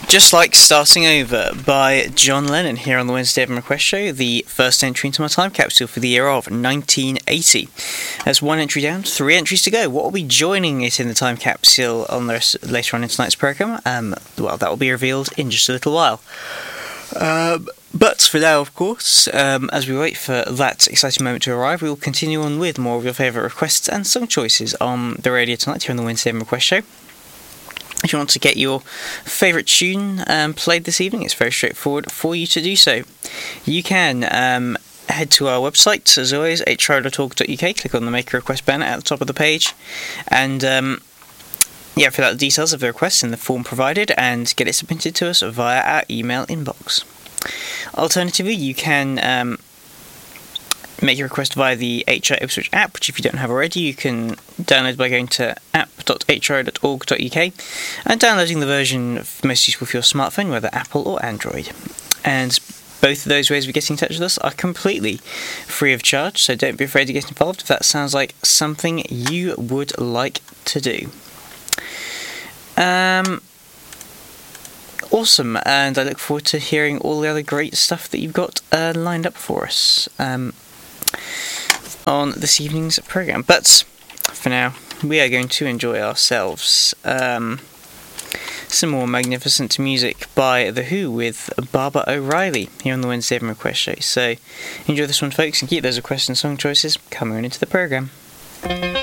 Just Like Starting Over by John Lennon here on the Wednesday Evan Request Show, the first entry into my time capsule for the year of 1980. There's one entry down, 3 entries to go. What will be joining it in the time capsule on later on in tonight's programme? Well, that will be revealed in just a little while. But for now, of course, as we wait for that exciting moment to arrive, we will continue on with more of your favourite requests and song choices on the radio tonight here on the Wednesday Evan Request Show. If you want to get your favourite tune played this evening, it's very straightforward for you to do so. You can head to our website, as always, hro.org.uk, click on the Make a Request banner at the top of the page, and fill out the details of the request in the form provided, and get it submitted to us via our email inbox. Alternatively, you can make your request via the HRO Ipswich app, which if you don't have already, you can download by going to app.hro.org.uk and downloading the version most useful for your smartphone, whether Apple or Android. And both of those ways of getting in touch with us are completely free of charge, so don't be afraid to get involved if that sounds like something you would like to do. Awesome, and I look forward to hearing all the other great stuff that you've got lined up for us on this evening's programme. But for now, we are going to enjoy ourselves some more magnificent music by The Who with Barbara O'Reilly here on the Wednesday Evan Request Show. So enjoy this one, folks, and keep those requests and song choices coming on into the programme.